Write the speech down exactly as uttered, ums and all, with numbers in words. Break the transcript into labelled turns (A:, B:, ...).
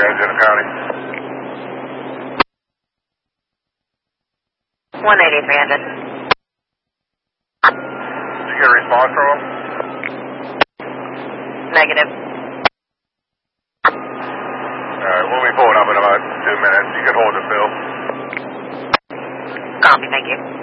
A: Angelina County.
B: one eighty, three hundred.
A: Did you get a response from him?
B: Negative.
A: Alright, we'll be pulling up in about two minutes. You can hold the bill.
B: Copy, thank you.